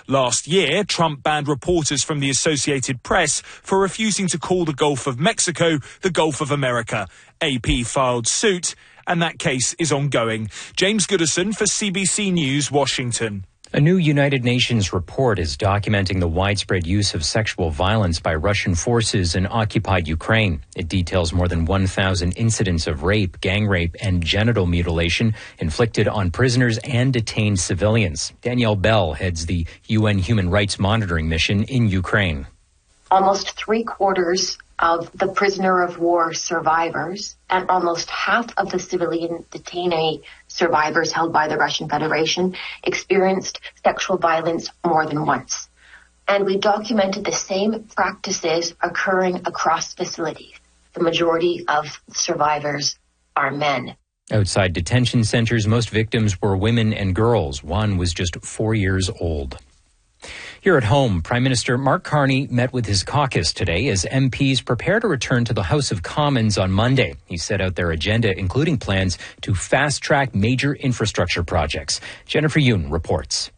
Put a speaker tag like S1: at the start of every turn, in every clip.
S1: Last year, Trump banned reporters from the Associated Press for refusing to call the Gulf of Mexico the Gulf of America. AP filed suit, and that case is ongoing. James Goodison for CBC News, Washington.
S2: A new United Nations report is documenting the widespread use of sexual violence by Russian forces in occupied Ukraine. It details more than 1,000 incidents of rape, gang rape, and genital mutilation inflicted on prisoners and detained civilians. Danielle Bell heads the UN Human Rights Monitoring Mission in Ukraine.
S3: Almost 3/4 of the prisoner of war survivors and almost half of the civilian detainee survivors held by the Russian Federation experienced sexual violence more than once. And we documented the same practices occurring across facilities. The majority of survivors are men.
S2: Outside detention centers, most victims were women and girls. One was just 4 years old. Here at home, Prime Minister Mark Carney met with his caucus today as MPs prepare to return to the House of Commons on Monday. He set out their agenda, including plans to fast-track major infrastructure projects. Jennifer Yoon reports.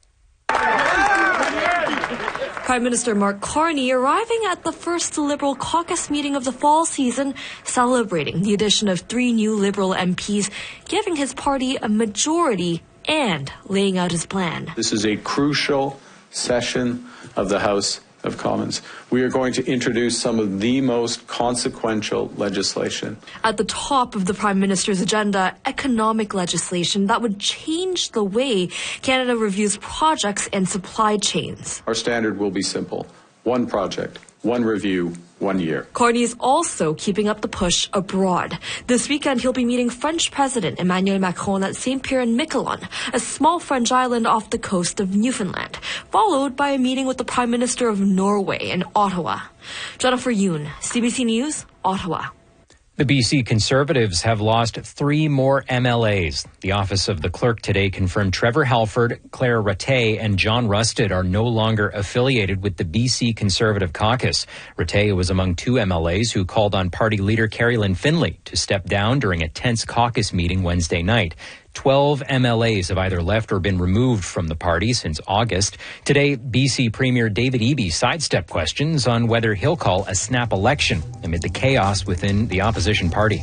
S4: Prime Minister Mark Carney arriving at the first Liberal caucus meeting of the fall season, celebrating the addition of 3 new Liberal MPs, giving his party a majority and laying out his plan.
S5: This is a crucial session of the House of Commons. We are going to introduce some of the most consequential legislation.
S4: At the top of the Prime Minister's agenda, economic legislation that would change the way Canada reviews projects and supply chains.
S5: Our standard will be simple. One project, one review, 1 year.
S4: Carney is also keeping up the push abroad. This weekend, he'll be meeting French President Emmanuel Macron at Saint-Pierre-and-Miquelon, a small French island off the coast of Newfoundland, followed by a meeting with the Prime Minister of Norway in Ottawa. Jennifer Yoon, CBC News, Ottawa.
S2: The BC Conservatives have lost 3 more MLAs. The Office of the Clerk today confirmed Trevor Halford, Claire Rattay, and John Rusted are no longer affiliated with the BC Conservative Caucus. Rattay was among 2 MLAs who called on party leader Carrie Lynn Finlay to step down during a tense caucus meeting Wednesday night. 12 MLAs have either left or been removed from the party since August. Today, BC Premier David Eby sidestepped questions on whether he'll call a snap election amid the chaos within the opposition party.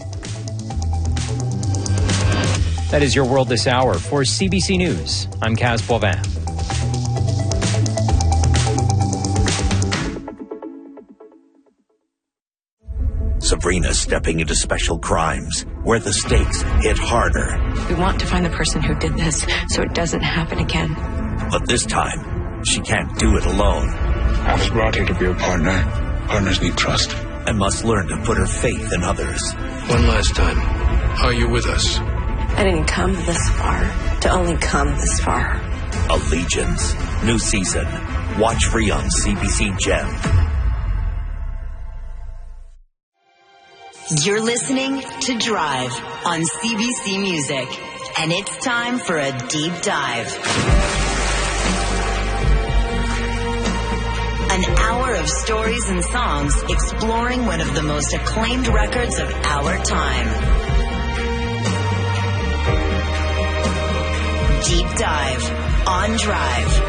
S2: That is your world this hour. For CBC News, I'm Kaz Boivin.
S6: Sabrina's stepping into special crimes, where the stakes hit harder.
S7: We want to find the person who did this so it doesn't happen again.
S6: But this time, she can't do it alone.
S8: I was brought here to be a partner. Partners need trust.
S6: And must learn to put her faith in others.
S8: One last time, are you with us?
S7: I didn't come this far to only come this far.
S6: Allegiance. New season. Watch free on CBC Gem.
S9: You're listening to Drive on CBC Music, and it's time for a deep dive. An hour of stories and songs exploring one of the most acclaimed records of our time. Deep Dive on Drive.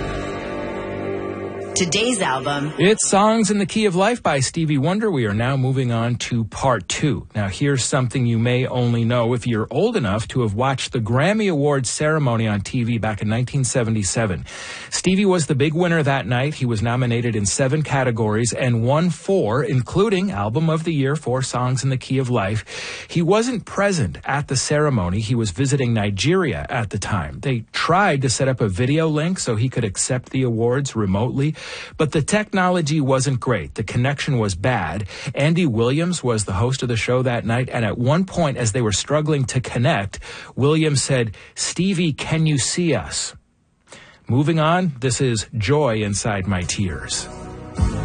S9: Today's album.
S10: It's Songs in the Key of Life by Stevie Wonder. We are now moving on to part 2. Now, here's something you may only know if you're old enough to have watched the Grammy Awards ceremony on TV back in 1977. Stevie was the big winner that night. He was nominated in 7 categories and won 4, including Album of the Year for Songs in the Key of Life. He wasn't present at the ceremony. He was visiting Nigeria at the time. They tried to set up a video link so he could accept the awards remotely, but the technology wasn't great. The connection was bad. Andy Williams was the host of the show that night, and at one point, as they were struggling to connect, Williams said, "Stevie, can you see us?" Moving on, this is Joy Inside My Tears.